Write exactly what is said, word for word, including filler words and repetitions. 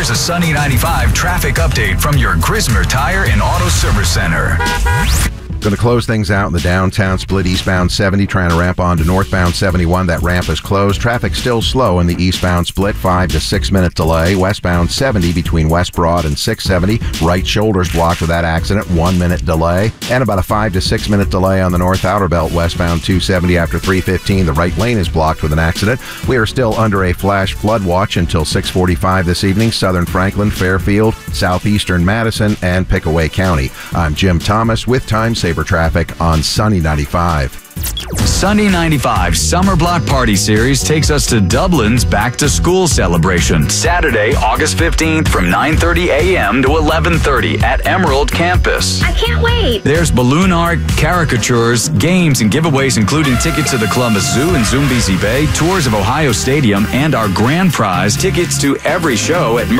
Here's a Sunny ninety-five traffic update from your Grismer Tire and Auto Service Center. Going to close things out in the downtown split eastbound seventy, trying to ramp onto northbound seventy-one. That ramp is closed. Traffic still slow in the eastbound split, five to six minute delay. Westbound seventy between West Broad and six seventy. Right shoulder's blocked with that accident, one minute delay. And about a five to six minute delay on the north outer belt, westbound two seventy after three fifteen. The right lane is blocked with an accident. We are still under a flash flood watch until six forty-five this evening. Southern Franklin, Fairfield, southeastern Madison, and Pickaway County. I'm Jim Thomas with Time Saver Traffic on Sunny ninety-five. Sunny ninety-five Summer Block Party Series takes us to Dublin's Back to School celebration. Saturday, August fifteenth from nine thirty a.m. to eleven thirty at Emerald Campus. I can't wait. There's balloon art, caricatures, games, and giveaways including tickets to the Columbus Zoo and Zoombezi Bay, tours of Ohio Stadium, and our grand prize, tickets to every show at